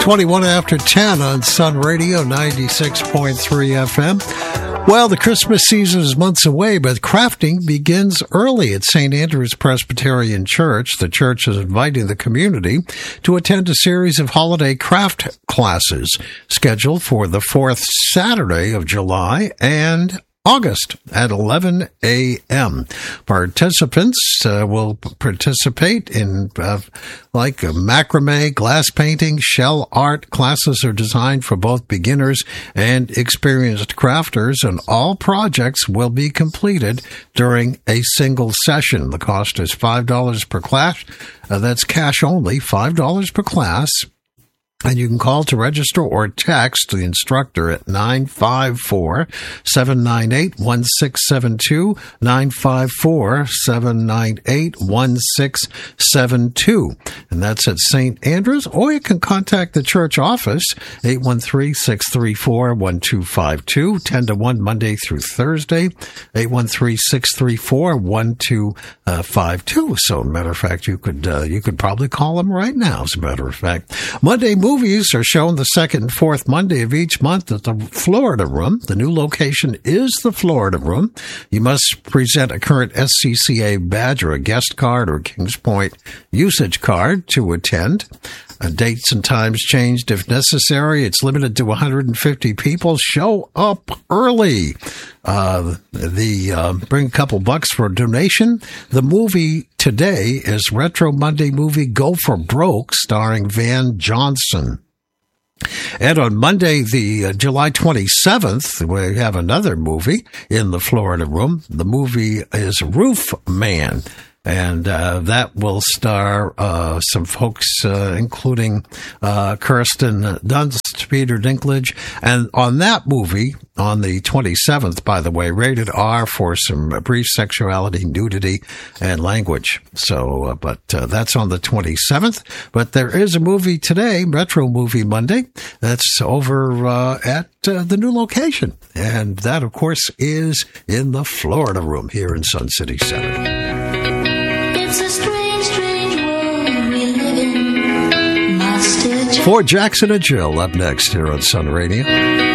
21 after 10 on Sun Radio 96.3 FM. Well, the Christmas season is months away, but crafting begins early at St. Andrew's Presbyterian Church. The church is inviting the community to attend a series of holiday craft classes scheduled for the fourth Saturday of July and August at 11 a.m. Participants will participate in macrame, glass painting, shell art. Classes are designed for both beginners and experienced crafters, and all projects will be completed during a single session. The cost is $5 per class. That's cash only, $5 per class. And you can call to register or text the instructor at 954-798-1672, 954-798-1672. And that's at St. Andrews, or you can contact the church office, 813-634-1252, 10 to 1 Monday through Thursday, 813-634-1252. So, matter of fact, you could probably call them right now, as a matter of fact. Monday movies are shown the second and fourth Monday of each month at the Florida Room. The new location is the Florida Room. You must present a current SCCA badge or a guest card or Kings Point usage card to attend. Dates and times changed if necessary. It's limited to 150 people. Show up early. Bring a couple bucks for a donation. The movie today is Retro Monday movie Go for Broke, starring Van Johnson. And on Monday, the July 27th, we have another movie in the Florida Room. The movie is Roof Man. And that will star some folks, including Kirsten Dunst, Peter Dinklage. And on that movie, on the 27th, by the way, rated R for some brief sexuality, nudity, and language. So, but that's on the 27th. But there is a movie today, Retro Movie Monday, that's over at the new location. And that, of course, is in the Florida Room here in Sun City Center. It's a strange, strange world we live in. Master For Jackson and Jill up next here on Sun Radio.